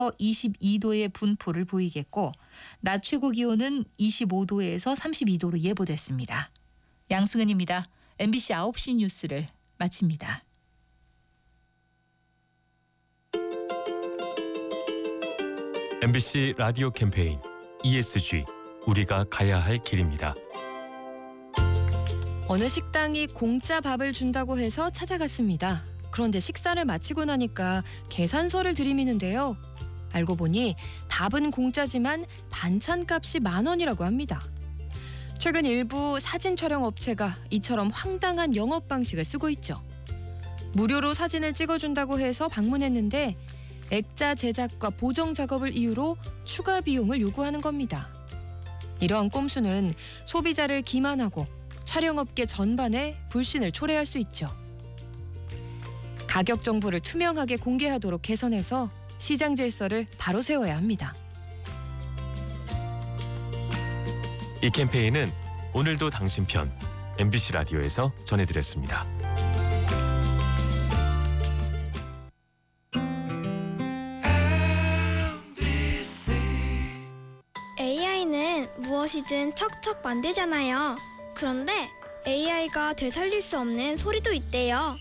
22도의 분포를 보이겠고 낮 최고 기온은 25도에서 32도로 예보됐습니다. 양승은입니다. MBC 9시 뉴스를 마칩니다. MBC 라디오 캠페인 ESG 우리가 가야 할 길입니다. 어느 식당이 공짜 밥을 준다고 해서 찾아갔습니다. 그런데 식사를 마치고 나니까 계산서를 들이미는데요. 알고 보니 밥은 공짜지만 반찬값이 10,000원이라고 합니다. 최근 일부 사진 촬영 업체가 이처럼 황당한 영업 방식을 쓰고 있죠. 무료로 사진을 찍어준다고 해서 방문했는데 액자 제작과 보정 작업을 이유로 추가 비용을 요구하는 겁니다. 이러한 꼼수는 소비자를 기만하고 촬영업계 전반에 불신을 초래할 수 있죠. 가격 정보를 투명하게 공개하도록 개선해서 시장 질서를 바로 세워야 합니다. 이 캠페인은 오늘도 당신 편 MBC 라디오에서 전해드렸습니다. AI는 무엇이든 척척 만들잖아요. 그런데 AI가 되살릴 수 없는 소리도 있대요.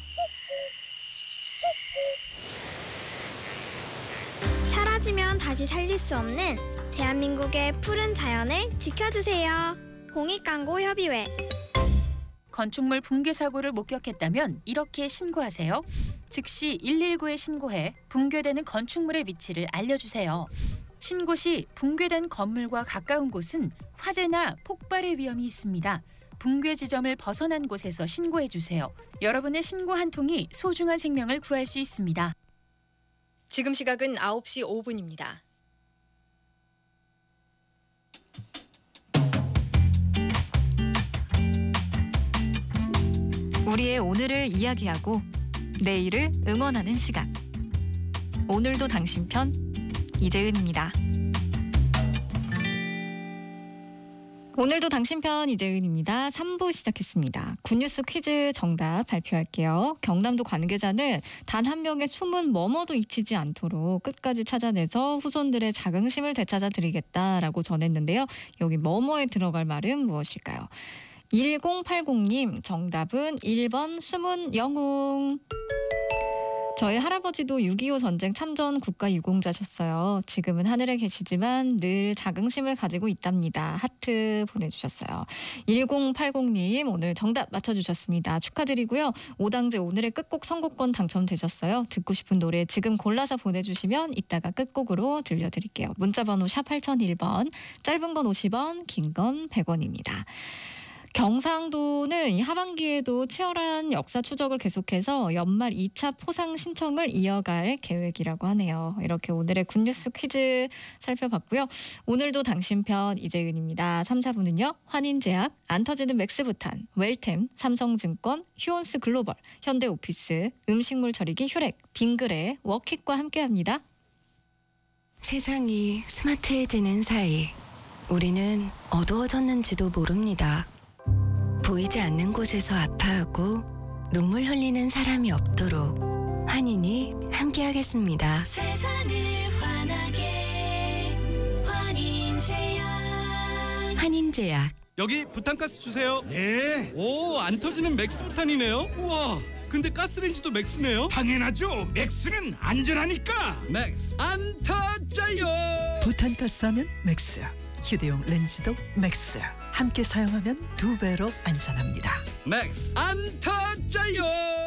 사라지면 다시 살릴 수 없는 대한민국의 푸른 자연을 지켜주세요. 공익광고협의회. 건축물 붕괴 사고를 목격했다면 이렇게 신고하세요. 즉시 119에 신고해 붕괴되는 건축물의 위치를 알려주세요. 신고 시 붕괴된 건물과 가까운 곳은 화재나 폭발의 위험이 있습니다. 붕괴 지점을 벗어난 곳에서 신고해주세요. 여러분의 신고 한 통이 소중한 생명을 구할 수 있습니다. 지금 시각은 9시 5분입니다. 우리의 오늘을 이야기하고 내일을 응원하는 시간. 오늘도 당신 편 이재은입니다. 오늘도 당신 편 이재은입니다. 3부 시작했습니다. 굿뉴스 퀴즈 정답 발표할게요. 경남도 관계자는 단 한 명의 숨은 머머도 잊히지 않도록 끝까지 찾아내서 후손들의 자긍심을 되찾아 드리겠다라고 전했는데요. 여기 머머에 들어갈 말은 무엇일까요? 1080님 정답은 1번 숨은 영웅. 저희 할아버지도 6.25 전쟁 참전 국가유공자셨어요. 지금은 하늘에 계시지만 늘 자긍심을 가지고 있답니다. 하트 보내주셨어요. 1080님 오늘 정답 맞춰주셨습니다. 축하드리고요. 오당제 오늘의 끝곡 선곡권 당첨되셨어요. 듣고 싶은 노래 지금 골라서 보내주시면 이따가 끝곡으로 들려드릴게요. 문자번호 샵 8001번, 짧은 건 50원, 긴 건 100원입니다. 경상도는 하반기에도 치열한 역사 추적을 계속해서 연말 2차 포상 신청을 이어갈 계획이라고 하네요. 이렇게 오늘의 굿뉴스 퀴즈 살펴봤고요. 오늘도 당신 편 이재은입니다. 3, 4부는요. 환인제약, 안 터지는 맥스부탄, 웰템, 삼성증권, 휴온스 글로벌, 현대오피스, 음식물 처리기 휴렉, 빙그레, 워킷과 함께합니다. 세상이 스마트해지는 사이 우리는 어두워졌는지도 모릅니다. 보이지 않는 곳에서 아파하고 눈물 흘리는 사람이 없도록 환인이 함께하겠습니다. 세상을 환하게 환인제약. 환인제약. 여기 부탄가스 주세요. 네. 오, 안 터지는 맥스부탄이네요. 우와, 근데 가스레인지도 맥스네요. 당연하죠. 맥스는 안전하니까. 맥스 안 터져요. 부탄가스 하면 맥스. 휴대용 렌즈도 맥스. 함께 사용하면 2배로 안전합니다. 맥스 안 터져요.